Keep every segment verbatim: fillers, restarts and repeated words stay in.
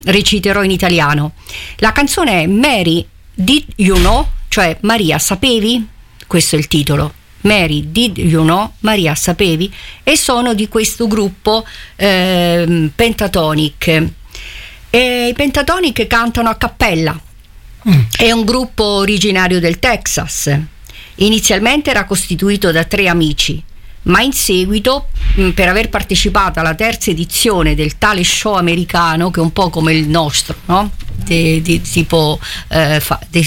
reciterò in italiano. La canzone è Mary, Did You Know? Cioè Maria, sapevi? Questo è il titolo. Mary, Did You Know? Maria, sapevi? E sono di questo gruppo eh, Pentatonix. E i Pentatonix cantano a cappella. Mm. È un gruppo originario del Texas. Inizialmente era costituito da tre amici, ma in seguito, per aver partecipato alla terza edizione del talent show americano, che è un po' come il nostro, no? Di, di, tipo eh, fa, di,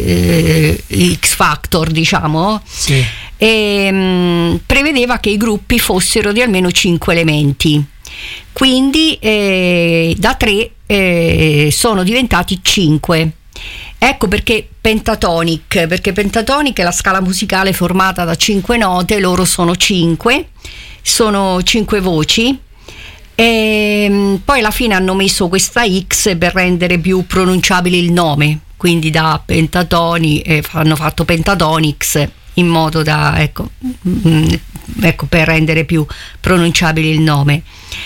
di, X Factor, diciamo, sì. E, mh, prevedeva che i gruppi fossero di almeno cinque elementi. Quindi eh, da tre eh, sono diventati cinque. Ecco perché Pentatonix, perché Pentatonix è la scala musicale formata da cinque note, loro sono cinque, sono cinque voci, e poi alla fine hanno messo questa X per rendere più pronunciabile il nome, quindi da Pentatoni eh, hanno fatto Pentatonix in modo da, ecco, mh, ecco, per rendere più pronunciabile il nome.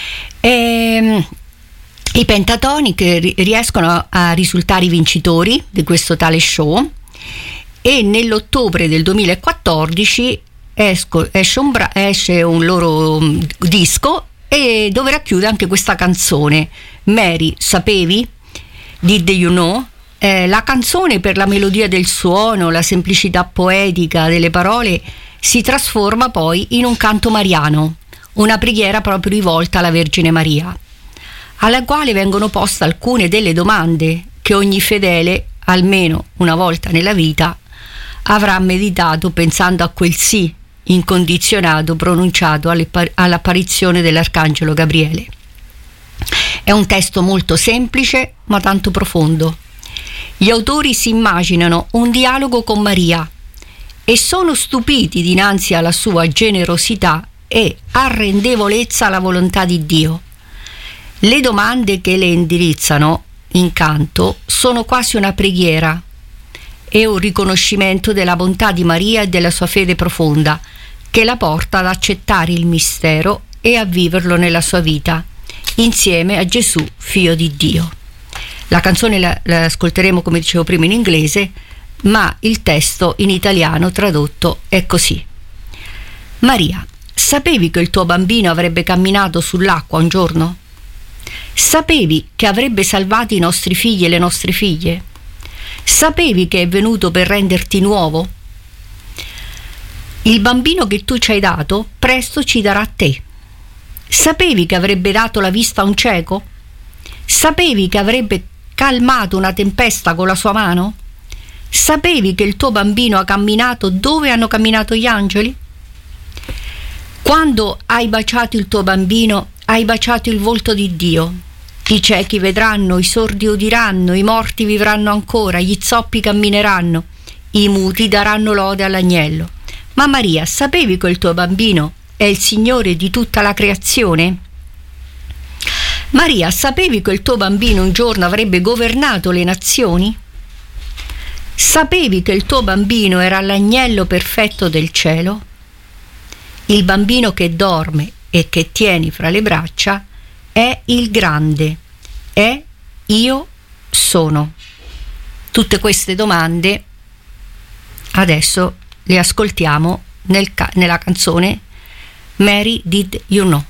E, i Pentatonix riescono a risultare i vincitori di questo talent show e nell'ottobre del duemilaquattordici esco, esce, un bra- esce un loro disco e dove racchiude anche questa canzone Mary, sapevi? Did You Know? Eh, la canzone, per la melodia del suono, la semplicità poetica delle parole, si trasforma poi in un canto mariano, una preghiera proprio rivolta alla Vergine Maria, alla quale vengono poste alcune delle domande che ogni fedele, almeno una volta nella vita, avrà meditato pensando a quel sì incondizionato pronunciato all'apparizione dell'Arcangelo Gabriele. È un testo molto semplice ma tanto profondo. Gli autori si immaginano un dialogo con Maria e sono stupiti dinanzi alla sua generosità e arrendevolezza alla volontà di Dio. Le domande che le indirizzano in canto sono quasi una preghiera e un riconoscimento della bontà di Maria e della sua fede profonda, che la porta ad accettare il mistero e a viverlo nella sua vita, insieme a Gesù, figlio di Dio. La canzone la, la ascolteremo, come dicevo prima, in inglese, ma il testo in italiano tradotto è così. Maria, sapevi che il tuo bambino avrebbe camminato sull'acqua un giorno? Sapevi che avrebbe salvato i nostri figli e le nostre figlie? Sapevi che è venuto per renderti nuovo? Il bambino che tu ci hai dato presto ci darà a te. Sapevi che avrebbe dato la vista a un cieco? Sapevi che avrebbe calmato una tempesta con la sua mano? Sapevi che il tuo bambino ha camminato dove hanno camminato gli angeli? Quando hai baciato il tuo bambino, hai baciato il volto di Dio. I ciechi vedranno, i sordi udiranno, i morti vivranno ancora, gli zoppi cammineranno, i muti daranno lode all'agnello. Ma Maria, sapevi che il tuo bambino è il Signore di tutta la creazione? Maria, sapevi che il tuo bambino un giorno avrebbe governato le nazioni? Sapevi che il tuo bambino era l'agnello perfetto del cielo? Il bambino che dorme e che tieni fra le braccia è il grande, è io sono. Tutte queste domande adesso le ascoltiamo nel ca- nella canzone Mary, Did You Know?